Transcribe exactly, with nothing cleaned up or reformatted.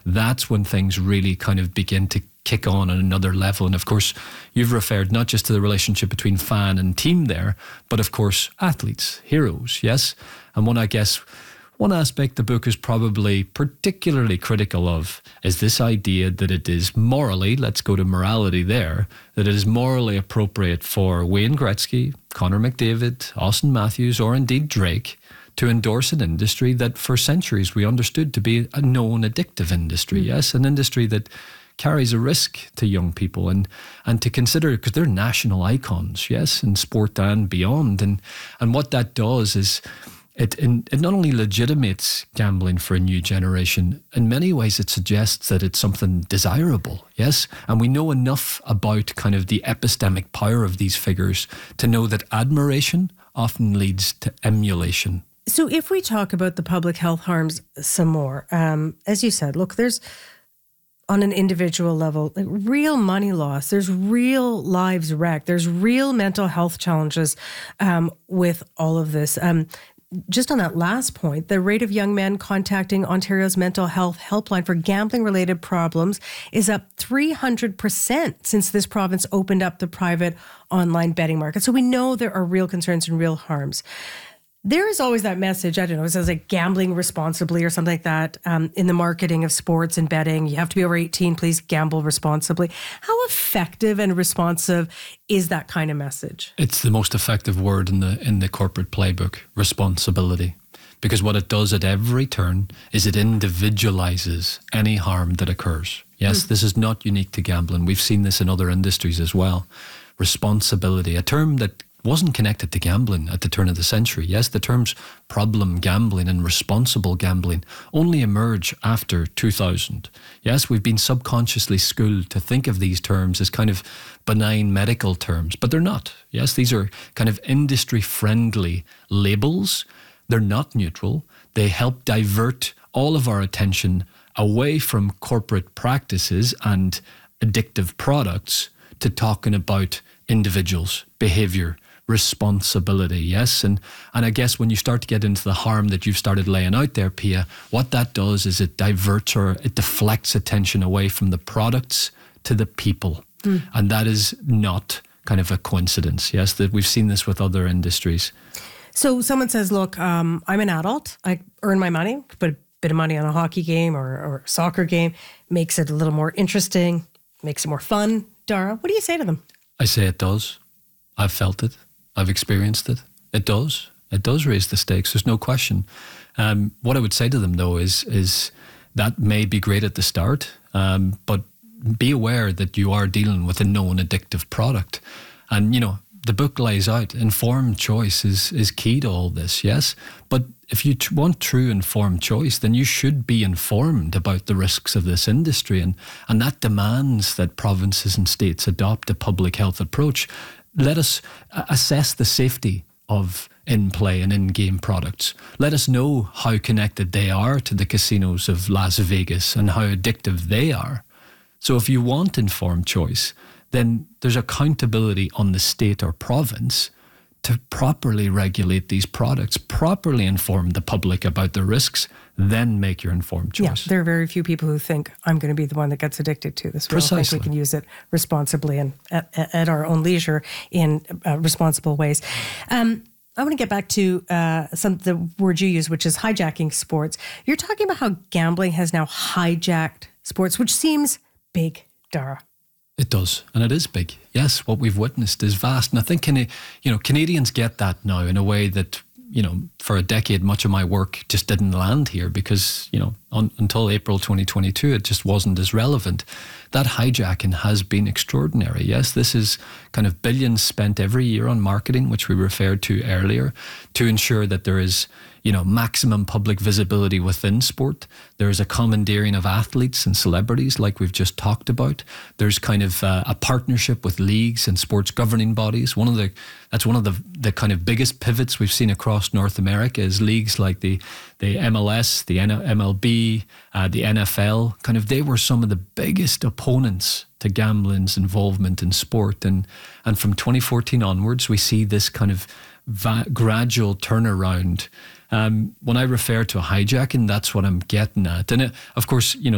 that's when things really kind of begin to kick on at another level. And of course, you've referred not just to the relationship between fan and team there, but of course, athletes, heroes, yes? And one, I guess, one aspect the book is probably particularly critical of is this idea that it is morally, let's go to morality there, that it is morally appropriate for Wayne Gretzky, Connor McDavid, Austin Matthews, or indeed Drake to endorse an industry that for centuries we understood to be a known addictive industry, mm. yes, an industry that carries a risk to young people, and and to consider, because they're national icons, yes, in sport and beyond. And and what that does is it, it not only legitimates gambling for a new generation, in many ways it suggests that it's something desirable, yes? And we know enough about kind of the epistemic power of these figures to know that admiration often leads to emulation. So if we talk about the public health harms some more, um, as you said, look, there's on an individual level, like real money loss, there's real lives wrecked, there's real mental health challenges um, with all of this. Um, just on that last point, the rate of young men contacting Ontario's mental health helpline for gambling-related problems is up three hundred percent since this province opened up the private online betting market. So we know there are real concerns and real harms. There is always that message, I don't know, it says like gambling responsibly or something like that um, in the marketing of sports and betting. You have to be over eighteen, please gamble responsibly. How effective and responsive is that kind of message? It's the most effective word in the in the corporate playbook, responsibility. Because what it does at every turn is it individualizes any harm that occurs. Yes, mm. This is not unique to gambling. We've seen this in other industries as well. Responsibility, a term that wasn't connected to gambling at the turn of the century. Yes, the terms problem gambling and responsible gambling only emerge after two thousand. Yes, we've been subconsciously schooled to think of these terms as kind of benign medical terms, but they're not. Yes, these are kind of industry-friendly labels. They're not neutral. They help divert all of our attention away from corporate practices and addictive products to talking about individuals, behaviour, responsibility, yes? And and I guess when you start to get into the harm that you've started laying out there, Pia, what that does is it diverts or it deflects attention away from the products to the people. Mm. And that is not kind of a coincidence, yes? That we've seen this with other industries. So someone says, look, um, I'm an adult, I earn my money, put a bit of money on a hockey game or, or a soccer game, makes it a little more interesting, makes it more fun. Dara, what do you say to them? I say it does. I've felt it. I've experienced it. It does. It does raise the stakes. There's no question. Um, what I would say to them, though, is is that may be great at the start, um, but be aware that you are dealing with a known addictive product. And, you know, the book lays out informed choice is, is key to all this, yes? But if you t- want true informed choice, then you should be informed about the risks of this industry. And, and that demands that provinces and states adopt a public health approach. Let us uh, assess the safety of in-play and in-game products. Let us know how connected they are to the casinos of Las Vegas and how addictive they are. So if you want informed choice, then there's accountability on the state or province to properly regulate these products, properly inform the public about the risks, then make your informed choice. Yeah, there are very few people who think, I'm going to be the one that gets addicted to this. We all think we can use it responsibly and at, at our own leisure in uh, responsible ways. Um, I want to get back to uh, some the word you use, which is hijacking sports. You're talking about how gambling has now hijacked sports, which seems big, Dara. It does, and it is big. Yes, what we've witnessed is vast, and I think you know Canadians get that now in a way that you know for a decade much of my work just didn't land here because you know on, until April twenty twenty-two it just wasn't as relevant. That hijacking has been extraordinary. Yes, this is kind of billions spent every year on marketing, which we referred to earlier, to ensure that there is you know, maximum public visibility within sport. There's a commandeering of athletes and celebrities like we've just talked about. There's kind of uh, a partnership with leagues and sports governing bodies. One of the That's one of the, the kind of biggest pivots we've seen across North America is leagues like the, the M L S, the M L B, uh, the N F L. Kind of they were some of the biggest opponents to gambling's involvement in sport. And, and from twenty fourteen onwards, we see this kind of va- gradual turnaround. Um, when I refer to hijacking, that's what I'm getting at. And it, of course, you know,